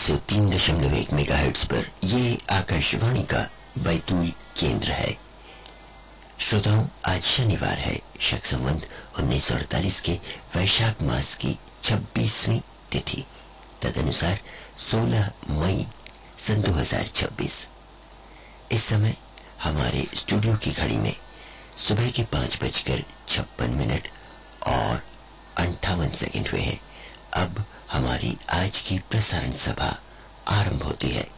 103.1 megahertz पर ये आकाशवाणी का बैतूल केंद्र है। श्रोताओं, आज शनिवार है, शक संवत 1948 के वैशाख मास की 26वीं तिथि, तदनुसार 16 मई सन 2026। इस समय हमारे स्टूडियो की घड़ी में सुबह के 5:56 और 58 हुए हैं। अब हमारी आज की प्रसारण सभा आरंभ होती है।